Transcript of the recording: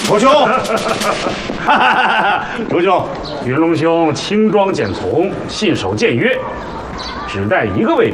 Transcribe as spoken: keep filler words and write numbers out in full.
楚兄，楚兄， 云龙兄轻装简从，信守谏约，只带一个位置，